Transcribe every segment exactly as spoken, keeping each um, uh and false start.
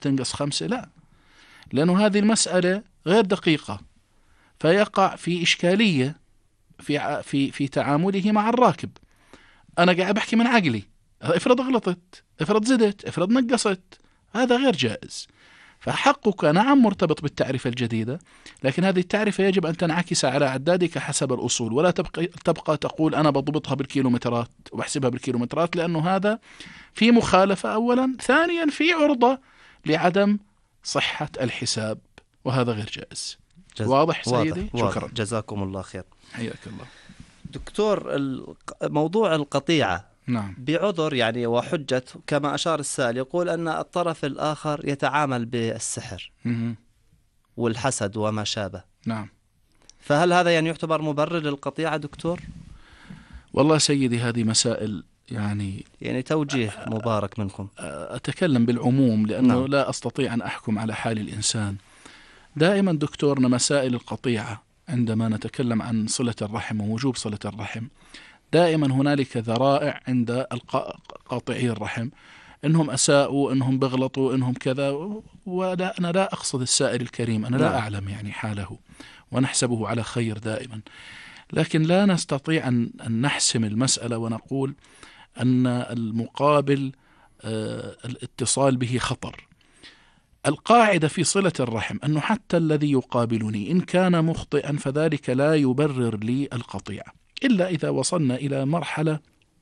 تنقص خمسة، لا، لأنه هذه المسألة غير دقيقة، فيقع في إشكالية في في في تعامله مع الراكب. أنا قاعد بحكي من عقلي، افرض غلطت، افرض زدت، افرض نقصت، هذا غير جائز. فحقك نعم مرتبط بالتعرفة الجديدة، لكن هذه التعرفة يجب أن تنعكس على عدادك حسب الأصول، ولا تبقى, تبقى تقول أنا بضبطها بالكيلومترات وبحسبها بالكيلومترات، لأنه هذا في مخالفة أولا، ثانيا في عرضة لعدم صحة الحساب، وهذا غير جائز. جز... واضح سيدي؟ واضح. شكرا، جزاكم الله خير. حياك الله. دكتور، موضوع القطيعة نعم. بعذر يعني وحجة كما أشار السائل، يقول أن الطرف الآخر يتعامل بالسحر م- والحسد وما شابه. نعم. فهل هذا يعني يعتبر مبرر للقطيعة دكتور؟ والله سيدي هذه مسائل يعني يعني توجيه مبارك منكم. أتكلم بالعموم لأنه نعم. لا أستطيع أن أحكم على حال الإنسان. دائما دكتورنا مسائل القطيعة عندما نتكلم عن صلة الرحم ووجوب صلة الرحم، دائما هنالك ذرائع عند قاطعي الرحم، إنهم أساءوا، إنهم بغلطوا، إنهم كذا، ولا أنا لا أقصد السائل الكريم، أنا لا أعلم يعني حاله ونحسبه على خير دائما، لكن لا نستطيع أن نحسم المسألة ونقول أن المقابل آه الاتصال به خطر. القاعدة في صلة الرحم أنه حتى الذي يقابلني إن كان مخطئا فذلك لا يبرر لي القطيعة، إلا إذا وصلنا إلى مرحلة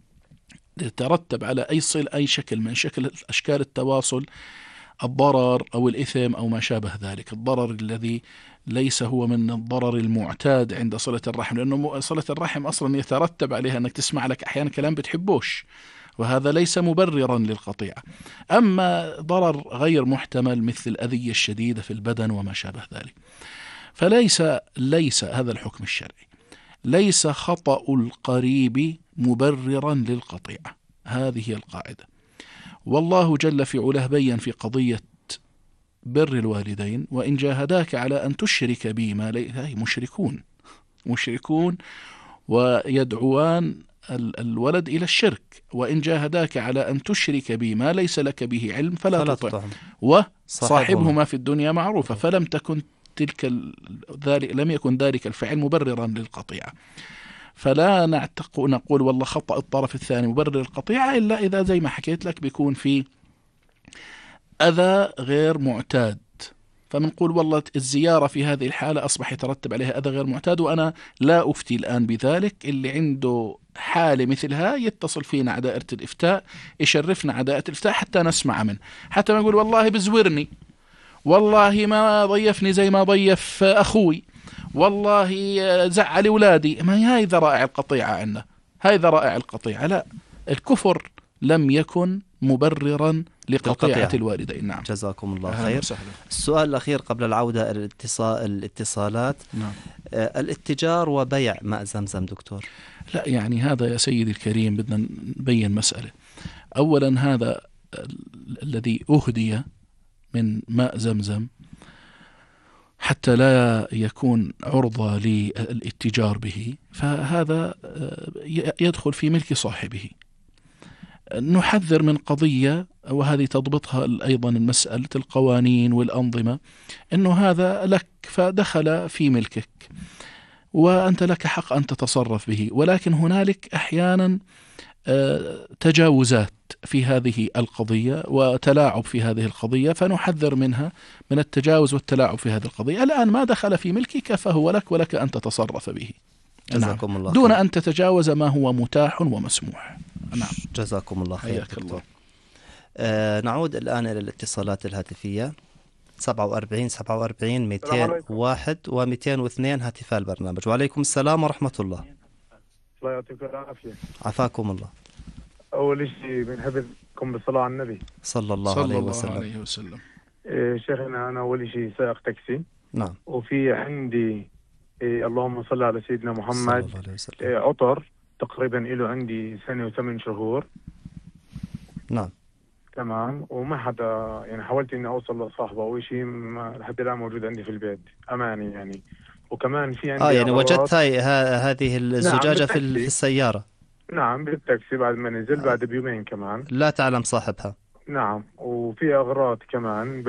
تترتب على أي صل أي شكل من شكل أشكال التواصل، الضرر أو الإثم أو ما شابه ذلك، الضرر الذي ليس هو من الضرر المعتاد عند صلة الرحم، لأنه صلة الرحم أصلا يترتب عليها أنك تسمع لك أحيانا كلام بتحبوش، وهذا ليس مبررا للقطيعة. أما ضرر غير محتمل مثل الأذية الشديدة في البدن وما شابه ذلك، فليس ليس هذا الحكم الشرعي، ليس خطأ القريب مبررا للقطيعة، هذه هي القاعدة. والله جل في علاه بين في قضية بر الوالدين: وإن جاهداك على أن تشرك بي ما ليس، مشركون مشركون ويدعوان الولد إلى الشرك، وإن جاهداك على أن تشرك بي ما ليس لك به علم فلا تطع وصاحبهما في الدنيا معروفة. فلم تكن تلك ذلك لم يكن ذلك الفعل مبررا للقطيعة، فلا نعتق نقول والله خطأ الطرف الثاني مبرر للقطيعة، إلا إذا زي ما حكيت لك بيكون في أذى غير معتاد، فمنقول والله الزيارة في هذه الحالة أصبح يترتب عليها أذى غير معتاد، وأنا لا أفتي الآن بذلك. اللي عنده حالة مثلها يتصل فينا على دائرة الإفتاء، يشرفنا على دائرة الإفتاء حتى نسمع منه، حتى ما يقول والله بزورني، والله ما ضيفني زي ما ضيف أخوي، والله زعل أولادي. ما هي ذرائع القطيعة عندنا، هاي ذرائع القطيعة. لا، الكفر لم يكن مبررا لقطيعة الوالدين. نعم. جزاكم الله خير. السؤال الأخير قبل العودة الاتصال الاتصالات. نعم. آه الاتجار وبيع ماء زمزم دكتور. لا يعني هذا يا سيدي الكريم بدنا نبين مسألة. أولا هذا الذي أهدي من ماء زمزم حتى لا يكون عرضة للاتجار به، فهذا يدخل في ملك صاحبه. نحذر من قضية، وهذه تضبطها أيضا مسألة القوانين والأنظمة، أنه هذا لك فدخل في ملكك وأنت لك حق أن تتصرف به، ولكن هنالك أحيانا تجاوزات في هذه القضية وتلاعب في هذه القضية، فنحذر منها، من التجاوز والتلاعب في هذه القضية. الآن ما دخل في ملكك فهو لك ولك أن تتصرف به. جزاكم الله دون خير. أن تتجاوز ما هو متاح ومسموح. نعم. جزاكم الله خير. حياك الله. آه نعود الآن إلى الاتصالات الهاتفية. سبعة وأربعين سبعة وأربعين مئتين وواحد ومئتين واثنين هاتفاء البرنامج. وعليكم السلام ورحمة الله. الله يعطيكم العافية. عفاكم الله. أول شيء بنحبكم بالصلاة على النبي صلى الله, صلى عليه, الله وسلم. عليه وسلم. إيه شيخنا، أنا أول شيء سائق تاكسي. نعم. وفي عندي إيه اللهم صل على سيدنا محمد صلى الله عليه وسلم. إيه عطر تقريبا له عندي سنة وثمان شهور. نعم. تمام. وما حدا يعني حاولت إني أوصل لصاحبه أو شيء، لحد الآن موجود عندي في البيت أماني يعني. وكمان في عندي آه يعني وجدت هاي هذه الزجاجة. نعم في السيارة. نعم بالتاكسي بعد ما نزل بعد بيومين كمان. لا تعلم صاحبها. نعم. وفي أغراض كمان